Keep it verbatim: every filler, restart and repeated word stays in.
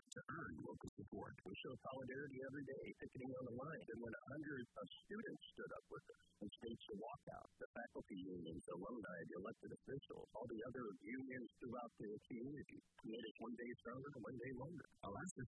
work to earn local support. We showed solidarity every day, picketing on the line, and when hundreds of students stood up with us and staged a walkout, the faculty unions, alumni, the elected officials, all the other unions throughout the community made us one day stronger and one day longer. Alaska